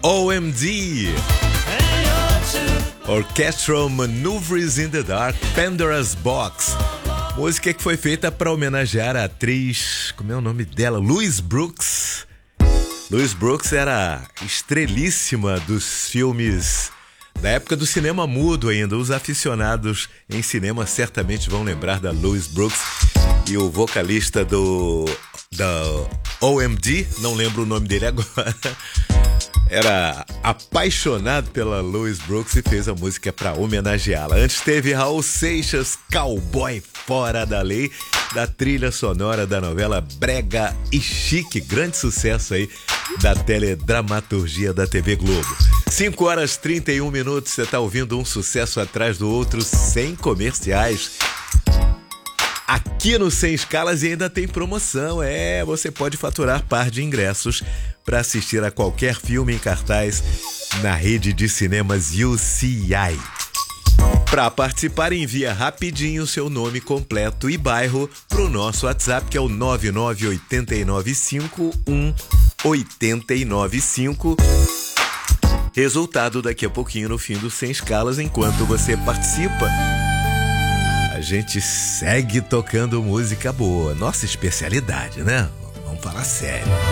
OMD, Orchestral Maneuvers in the Dark, Pandora's Box. Música que foi feita para homenagear a atriz, como é o nome dela? Louise Brooks. Louise Brooks era estrelíssima dos filmes da época do cinema mudo ainda. Os aficionados em cinema certamente vão lembrar da Louise Brooks. E o vocalista da OMD, não lembro o nome dele agora, era apaixonado pela Louise Brooks e fez a música para homenageá-la. Antes teve Raul Seixas, Cowboy Fora da Lei, da trilha sonora da novela Brega e Chique, grande sucesso aí da teledramaturgia da TV Globo. 5h31, você está ouvindo um sucesso atrás do outro, sem comerciais. Aqui no Sem Escalas e ainda tem promoção, você pode faturar par de ingressos para assistir a qualquer filme em cartaz na rede de cinemas UCI. Para participar, envia rapidinho seu nome completo e bairro para o nosso WhatsApp, que é o 998951895. Resultado daqui a pouquinho no fim do Sem Escalas. Enquanto você participa, a gente segue tocando música boa. Nossa especialidade, né? Vamos falar sério.